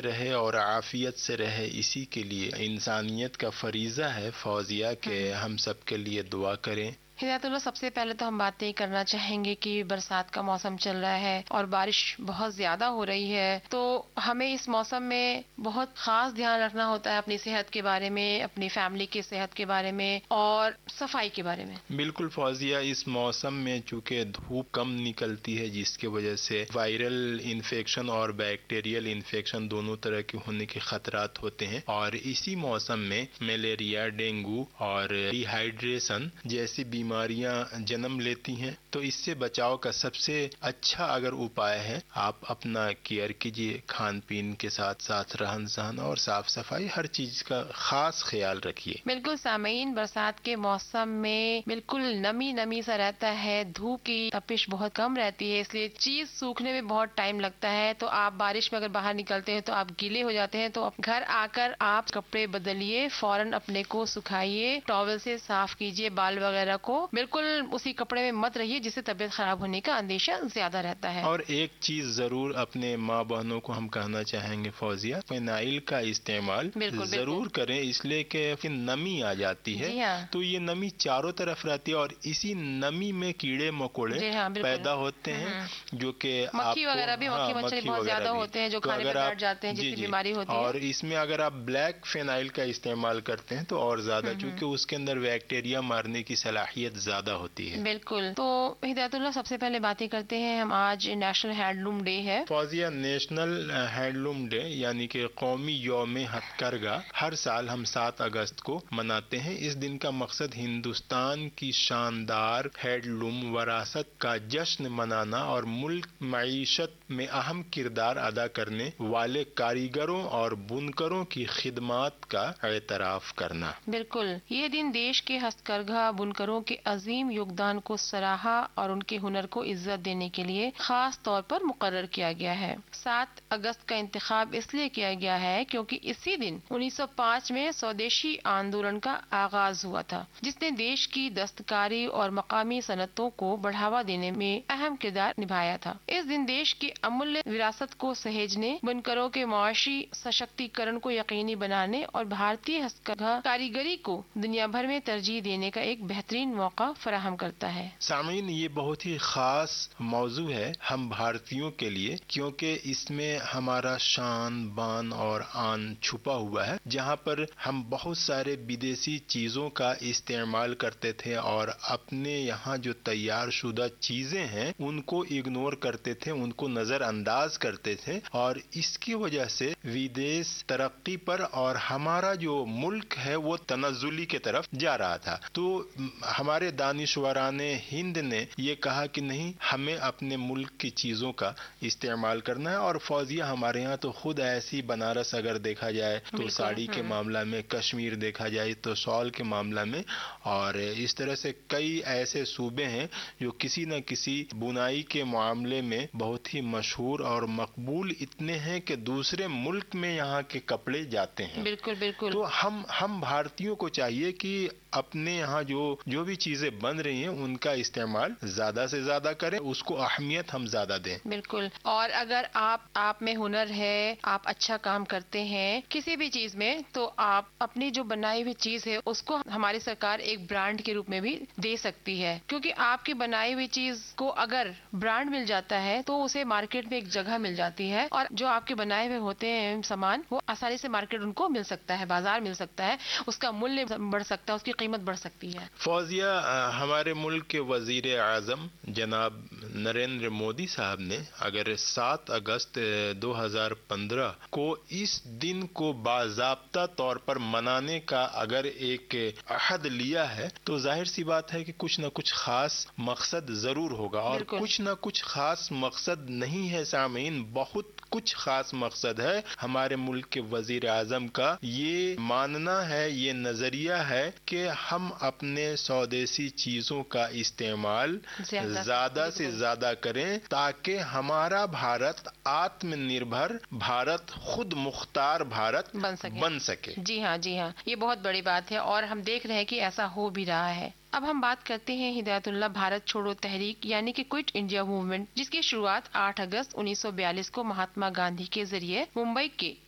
سے رہے اور عافیت سے رہے، اسی کے لیے انسانیت کا فریضہ ہے فوزیہ کہ ہم سب کے لیے دعا کریں۔ ہدایت اللہ، سب سے پہلے تو ہم بات یہ کرنا چاہیں گے کہ برسات کا موسم چل رہا ہے اور بارش بہت زیادہ ہو رہی ہے، تو ہمیں اس موسم میں بہت خاص دھیان رکھنا ہوتا ہے اپنی صحت کے بارے میں، اپنی فیملی کی صحت کے بارے میں اور صفائی کے بارے میں۔ بالکل فوزیہ، اس موسم میں چونکہ دھوپ کم نکلتی ہے جس کی وجہ سے وائرل انفیکشن اور بیکٹیریل انفیکشن دونوں طرح کے ہونے کے خطرات ہوتے ہیں، اور اسی موسم میں ملیریا، ڈینگو اور ڈی ہائیڈریشن جیسی بیماریاں جنم لیتی ہیں۔ تو اس سے بچاؤ کا سب سے اچھا اگر اپائے ہے، آپ اپنا کیئر کیجیے، کھان پین کے ساتھ ساتھ رہن سہن اور صاف صفائی، ہر چیز کا خاص خیال رکھیے۔ بالکل سامعین، برسات کے موسم میں بالکل نمی سا رہتا ہے، دھوپ کی تپش بہت کم رہتی ہے، اس لیے چیز سوکھنے میں بہت ٹائم لگتا ہے، تو آپ بارش میں اگر باہر نکلتے ہیں تو آپ گیلے ہو جاتے ہیں، تو گھر آ کر آپ کپڑے بدلیے، فوراً اپنے کو سکھائیے، ٹاول سے صاف کیجیے بال وغیرہ کو، بالکل اسی کپڑے میں مت رہیے جس سے طبیعت خراب ہونے کا اندیشہ زیادہ رہتا ہے۔ اور ایک چیز ضرور اپنے ماں بہنوں کو ہم کہنا چاہیں گے فوزیہ، فینائل کا استعمال ضرور کریں، اس لیے کہ نمی آ جاتی ہے، تو یہ نمی چاروں طرف رہتی ہے اور اسی نمی میں کیڑے مکوڑے پیدا ہوتے ہیں، جو کہ مکھی وغیرہ بھی، مکھی مچھر بہت زیادہ ہوتے ہیں جو کھانے پہ بیٹھ جاتے ہیں، جس سے بیماری ہوتی ہے۔ اور اس میں اگر آپ بلیک فینائل کا استعمال کرتے ہیں تو اور زیادہ، چونکہ اس کے اندر بیکٹیریا مارنے کی صلاحیت زیادہ ہوتی ہے۔ بالکل۔ تو ہدایت اللہ، سب سے پہلے باتیں کرتے ہیں ہم، آج نیشنل ہینڈلوم ڈے ہے۔ فوزیہ، نیشنل ہینڈلوم ڈے یعنی کہ قومی یوم ہتھ کرگا ہر سال ہم 7 اگست کو مناتے ہیں۔ اس دن کا مقصد ہندوستان کی شاندار ہینڈلوم وراثت کا جشن منانا اور ملک معیشت میں اہم کردار ادا کرنے والے کاریگروں اور بنکروں کی خدمات کا اعتراف کرنا۔ بالکل، یہ دن دیش کے ہستکرگھا بنکروں کے عظیم یوگدان کو سراہا اور ان کے ہنر کو عزت دینے کے لیے خاص طور پر مقرر کیا گیا ہے۔ 7 اگست کا انتخاب اس لیے کیا گیا ہے کیونکہ اسی دن 1905 میں سودیشی آندولن کا آغاز ہوا تھا، جس نے دیش کی دستکاری اور مقامی صنعتوں کو بڑھاوا دینے میں اہم کردار نبھایا تھا۔ اس دن دیش کی امولیہ وراثت کو سہیجنے، بنکروں کے معاشی سشکتی کرن کو یقینی بنانے اور بھارتی ہستکرگھا کاریگری کو دنیا بھر میں ترجیح دینے کا ایک بہترین موقع فراہم کرتا ہے۔ سامعین، یہ بہت ہی خاص موضوع ہے ہم بھارتیوں کے لیے، کیونکہ اس میں ہمارا شان، بان اور آن چھپا ہوا ہے، جہاں پر ہم بہت سارے بدیسی چیزوں کا استعمال کرتے تھے اور اپنے یہاں جو تیار شدہ چیزیں ہیں ان کو اگنور کرتے تھے، ان کو نظر انداز کرتے تھے، اور اس کی وجہ سے ودیش ترقی پر اور ہمارا جو ملک ہے وہ تنزلی کی طرف جا رہا تھا۔ تو ہمارے دانشوران ہند نے یہ کہا کہ نہیں، ہمیں اپنے ملک کی چیزوں کا استعمال کرنا ہے، اور فوزیہ ہمارے ہاں تو خود ایسی بنارس اگر دیکھا جائے تو ساڑی کے معاملہ میں، کشمیر دیکھا جائے تو شال کے معاملہ میں، اور اس طرح سے کئی ایسے صوبے ہیں جو کسی نہ کسی بنائی کے معاملے میں بہت ہی مشہور اور مقبول اتنے ہیں کہ دوسرے ملک میں یہاں کے کپڑے جاتے ہیں۔ بالکل بالکل۔ تو ہم بھارتیوں کو چاہیے کہ اپنے یہاں جو بھی چیزیں بن رہی ہیں ان کا استعمال زیادہ سے زیادہ کریں، اس کو اہمیت ہم زیادہ دیں۔ بالکل، اور اگر آپ میں ہنر ہے، آپ اچھا کام کرتے ہیں کسی بھی چیز میں، تو آپ اپنی جو بنائی ہوئی چیز ہے اس کو ہماری سرکار ایک برانڈ کے روپ میں بھی دے سکتی ہے، کیونکہ آپ کی بنائی ہوئی چیز کو اگر برانڈ مل جاتا ہے تو اسے مارکیٹ میں ایک جگہ مل جاتی ہے، اور جو آپ کے بنائے ہوئے ہوتے ہیں سامان وہ آسانی سے مارکیٹ ان کو مل سکتا ہے، بازار مل سکتا ہے، اس کا مولیہ بڑھ سکتا ہے، اس کی قیمت بڑھ سکتی ہے۔ فوزیہ، ہمارے ملک کے وزیر اعظم جناب نریندر مودی صاحب نے اگر 7 اگست 2015 کو اس دن کو باضابطہ طور پر منانے کا اگر ایک عہد لیا ہے تو ظاہر سی بات ہے کہ کچھ نہ کچھ خاص مقصد ضرور ہوگا، اور کچھ نہ کچھ خاص مقصد نہیں ہے سامعین، بہت کچھ خاص مقصد ہے۔ ہمارے ملک کے وزیر اعظم کا یہ ماننا ہے، یہ نظریہ ہے کہ ہم اپنے سودیسی چیزوں کا استعمال زیادہ سے زیادہ کریں تاکہ ہمارا بھارت آتم نربھر بھارت، خود مختار بھارت بن سکے۔ جی ہاں، جی ہاں، یہ بہت بڑی بات ہے اور ہم دیکھ رہے ہیں کہ ایسا ہو بھی رہا ہے۔ اب ہم بات کرتے ہیں ہدایت اللہ، بھارت چھوڑو تحریک یعنی کہ کوئٹ انڈیا موومنٹ، جس کی شروعات 8 اگست 1942 کو مہاتما گاندھی کے ذریعے ممبئی کے